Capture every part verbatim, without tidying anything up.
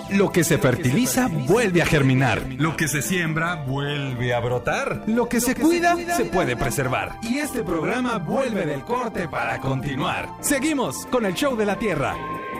Lo que se fertiliza vuelve a germinar. Lo que se siembra vuelve a brotar. Lo que se cuida se puede preservar. Y este programa vuelve del corte para continuar. Seguimos con el show de la Tierra.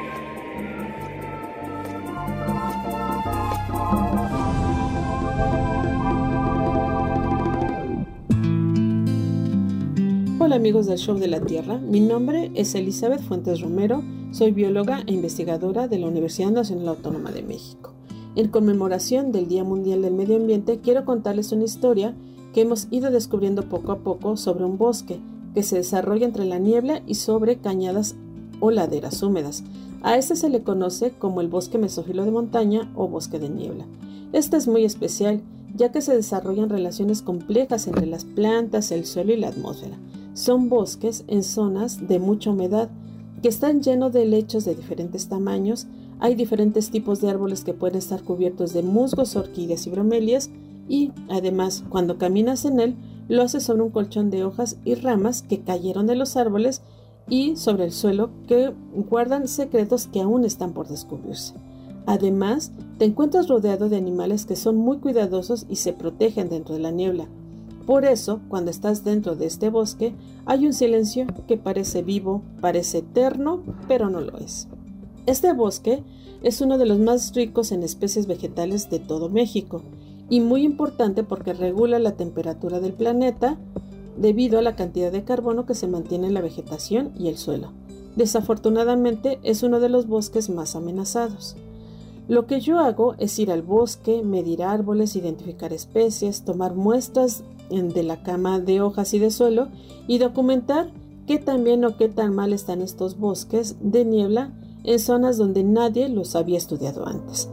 Hola amigos del Show de la Tierra, mi nombre es Elizabeth Fuentes Romero, soy bióloga e investigadora de la Universidad Nacional Autónoma de México. En conmemoración del Día Mundial del Medio Ambiente, quiero contarles una historia que hemos ido descubriendo poco a poco sobre un bosque que se desarrolla entre la niebla y sobre cañadas o laderas húmedas. A este se le conoce como el bosque mesófilo de montaña o bosque de niebla. Este es muy especial, ya que se desarrollan relaciones complejas entre las plantas, el suelo y la atmósfera. Son bosques en zonas de mucha humedad que están llenos de helechos de diferentes tamaños. Hay diferentes tipos de árboles que pueden estar cubiertos de musgos, orquídeas y bromelias y además cuando caminas en él lo haces sobre un colchón de hojas y ramas que cayeron de los árboles y sobre el suelo que guardan secretos que aún están por descubrirse. Además, te encuentras rodeado de animales que son muy cuidadosos y se protegen dentro de la niebla. Por eso, cuando estás dentro de este bosque, hay un silencio que parece vivo, parece eterno, pero no lo es. Este bosque es uno de los más ricos en especies vegetales de todo México y muy importante porque regula la temperatura del planeta debido a la cantidad de carbono que se mantiene en la vegetación y el suelo. Desafortunadamente, es uno de los bosques más amenazados. Lo que yo hago es ir al bosque, medir árboles, identificar especies, tomar muestras de la cama de hojas y de suelo y documentar qué tan bien o qué tan mal están estos bosques de niebla en zonas donde nadie los había estudiado antes.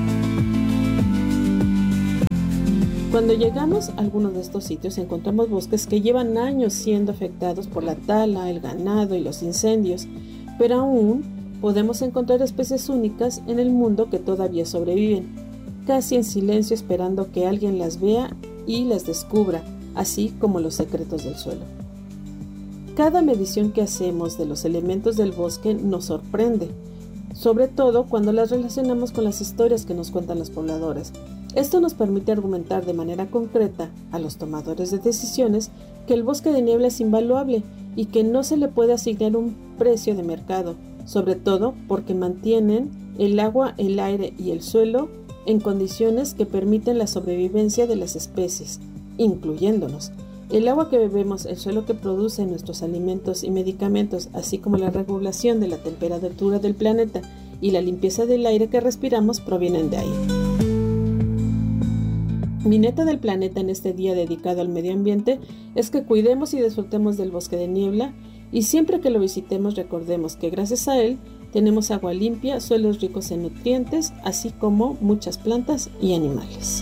Cuando llegamos a alguno de estos sitios encontramos bosques que llevan años siendo afectados por la tala, el ganado y los incendios, pero aún podemos encontrar especies únicas en el mundo que todavía sobreviven, casi en silencio esperando que alguien las vea y las descubra, así como los secretos del suelo. Cada medición que hacemos de los elementos del bosque nos sorprende, sobre todo cuando las relacionamos con las historias que nos cuentan los pobladores. Esto nos permite argumentar de manera concreta a los tomadores de decisiones que el bosque de niebla es invaluable y que no se le puede asignar un precio de mercado, sobre todo porque mantienen el agua, el aire y el suelo en condiciones que permiten la sobrevivencia de las especies, incluyéndonos. El agua que bebemos, el suelo que produce nuestros alimentos y medicamentos, así como la regulación de la temperatura del planeta y la limpieza del aire que respiramos provienen de ahí. Mi neta del planeta en este día dedicado al medio ambiente es que cuidemos y disfrutemos del bosque de niebla y siempre que lo visitemos recordemos que gracias a él tenemos agua limpia, suelos ricos en nutrientes, así como muchas plantas y animales.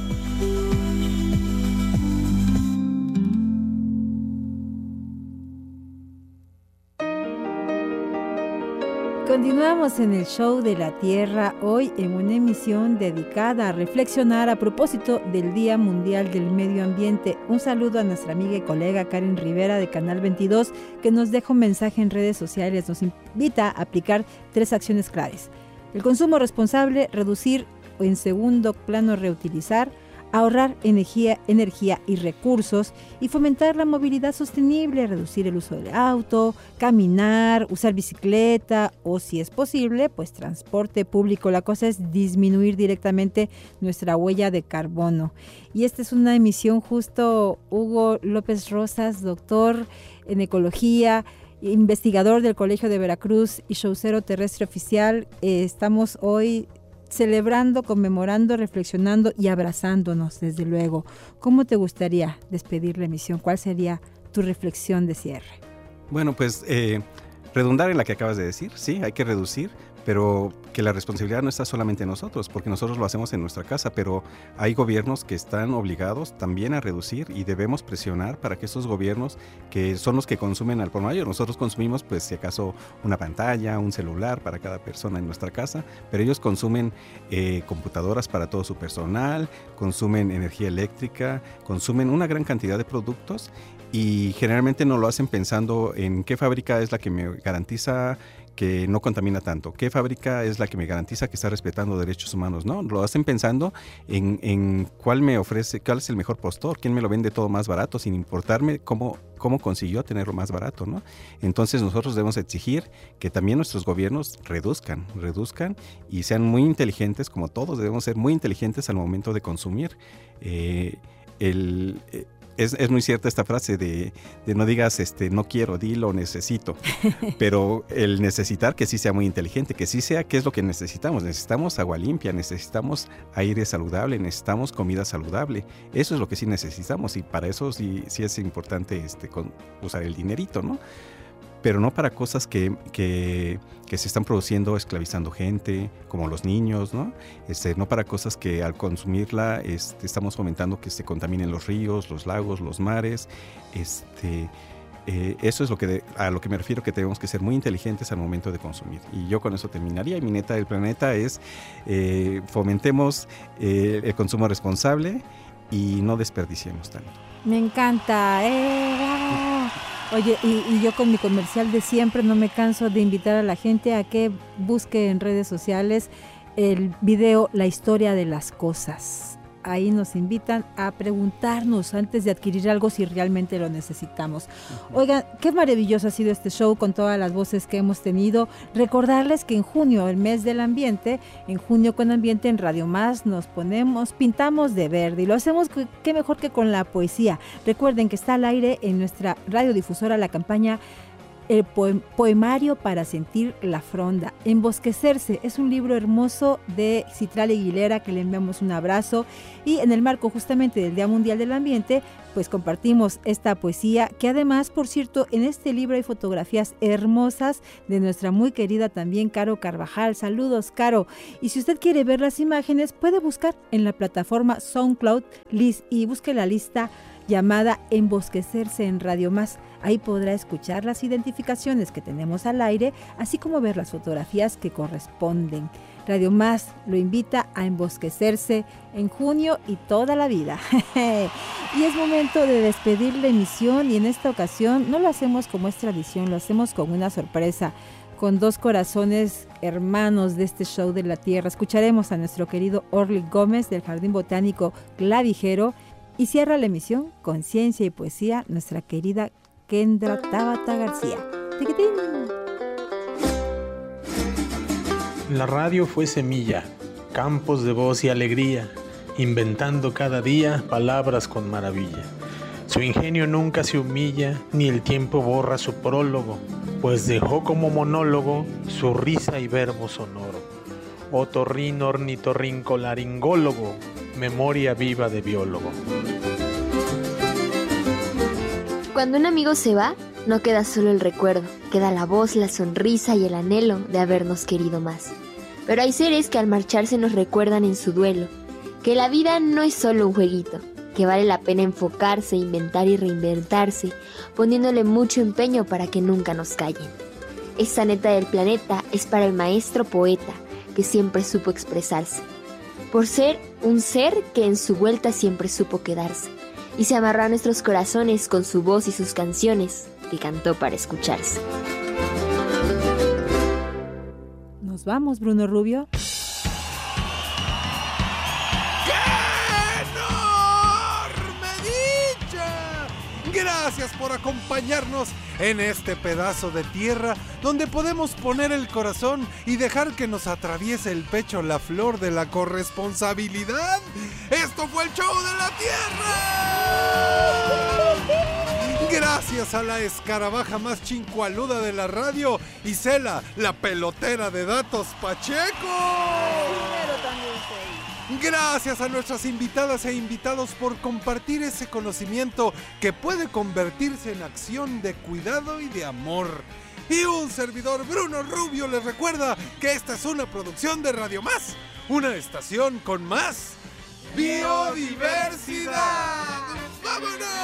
Continuamos en el Show de la Tierra, hoy en una emisión dedicada a reflexionar a propósito del Día Mundial del Medio Ambiente. Un saludo a nuestra amiga y colega Karen Rivera de Canal veintidós, que nos deja un mensaje en redes sociales. Nos invita a aplicar tres acciones claves: el consumo responsable, reducir o en segundo plano reutilizar, ahorrar energía, energía y recursos y fomentar la movilidad sostenible, reducir el uso del auto, caminar, usar bicicleta o, si es posible, pues transporte público. La cosa es disminuir directamente nuestra huella de carbono. Y esta es una emisión justo Hugo López Rosas, doctor en ecología, investigador del Colegio de Veracruz y showcero terrestre oficial. Eh, estamos hoy celebrando, conmemorando, reflexionando y abrazándonos, desde luego. ¿Cómo te gustaría despedir la emisión? ¿Cuál sería tu reflexión de cierre? Bueno, pues eh, redundar en la que acabas de decir, sí, hay que reducir, pero que la responsabilidad no está solamente en nosotros, porque nosotros lo hacemos en nuestra casa, pero hay gobiernos que están obligados también a reducir y debemos presionar para que esos gobiernos, que son los que consumen al por mayor, nosotros consumimos, pues si acaso, una pantalla, un celular para cada persona en nuestra casa, pero ellos consumen eh, computadoras para todo su personal, consumen energía eléctrica, consumen una gran cantidad de productos y generalmente no lo hacen pensando en qué fábrica es la que me garantiza que no contamina tanto? ¿Qué fábrica es la que me garantiza que está respetando derechos humanos? No, lo hacen pensando en, en cuál me ofrece, cuál es el mejor postor, quién me lo vende todo más barato, sin importarme cómo, cómo consiguió tenerlo más barato, ¿no? Entonces nosotros debemos exigir que también nuestros gobiernos reduzcan, reduzcan y sean muy inteligentes, como todos debemos ser muy inteligentes al momento de consumir. Eh, el... Eh, Es, es muy cierta esta frase de, de no digas este no quiero, dilo necesito, pero el necesitar que sí sea muy inteligente, que sí sea qué es lo que necesitamos. Necesitamos agua limpia, necesitamos aire saludable, necesitamos comida saludable. Eso es lo que sí necesitamos y para eso sí, sí es importante este, con, usar el dinerito, ¿no? Pero no para cosas que, que, que se están produciendo esclavizando gente, como los niños, ¿no? Este, no para cosas que al consumirla este, estamos fomentando que se contaminen los ríos, los lagos, los mares. Este, eh, eso es lo que de, a lo que me refiero, que tenemos que ser muy inteligentes al momento de consumir. Y yo con eso terminaría. Y mi neta del planeta es eh, fomentemos eh, el consumo responsable y no desperdiciemos tanto. Me encanta. ¡Eh, bravo! Oye, y, y yo con mi comercial de siempre no me canso de invitar a la gente a que busque en redes sociales el video La historia de las cosas. Ahí nos invitan a preguntarnos antes de adquirir algo si realmente lo necesitamos. Oigan, qué maravilloso ha sido este show con todas las voces que hemos tenido. Recordarles que en junio, el mes del ambiente, en Junio con Ambiente en Radio Más nos ponemos, pintamos de verde y lo hacemos qué mejor que con la poesía. Recuerden que está al aire en nuestra radiodifusora la campaña El poemario para sentir la fronda. Embosquecerse es un libro hermoso de Citlali Aguilera, que le enviamos un abrazo, y en el marco justamente del Día Mundial del Ambiente pues compartimos esta poesía, que además, por cierto, en este libro hay fotografías hermosas de nuestra muy querida también Caro Carvajal. Saludos, Caro. Y si usted quiere ver las imágenes, puede buscar en la plataforma SoundCloud Liz y busque la lista llamada Embosquecerse en Radio Más. Ahí podrá escuchar las identificaciones que tenemos al aire, así como ver las fotografías que corresponden. Radio Más lo invita a embosquecerse en junio y toda la vida. Y es momento de despedir la emisión, y en esta ocasión no lo hacemos como es tradición, lo hacemos con una sorpresa, con dos corazones hermanos de este show de la Tierra. Escucharemos a nuestro querido Orly Gómez del Jardín Botánico Clavijero, y cierra la emisión con ciencia y poesía nuestra querida Kendra Tabata García. ¡Tiquitín! La radio fue semilla, campos de voz y alegría, inventando cada día palabras con maravilla. Su ingenio nunca se humilla, ni el tiempo borra su prólogo, pues dejó como monólogo su risa y verbo sonoro. Otorrino ornitorrinco laringólogo, memoria viva de biólogo. Cuando un amigo se va, no queda solo el recuerdo, queda la voz, la sonrisa y el anhelo de habernos querido más. Pero hay seres que al marcharse nos recuerdan en su duelo, que la vida no es solo un jueguito, que vale la pena enfocarse, inventar y reinventarse, poniéndole mucho empeño para que nunca nos callen. Esta neta del planeta es para el maestro poeta, que siempre supo expresarse, por ser un ser que en su vuelta siempre supo quedarse, y se amarró a nuestros corazones con su voz y sus canciones, que cantó para escucharse. Nos vamos, Bruno Rubio. Gracias por acompañarnos en este pedazo de tierra donde podemos poner el corazón y dejar que nos atraviese el pecho la flor de la corresponsabilidad. ¡Esto fue el show de la tierra! Gracias a la escarabaja más chincualuda de la radio, Isela, la pelotera de datos Pacheco. Gracias a nuestras invitadas e invitados por compartir ese conocimiento que puede convertirse en acción de cuidado y de amor. Y un servidor, Bruno Rubio, les recuerda que esta es una producción de Radio Más, una estación con más biodiversidad. ¡Vámonos!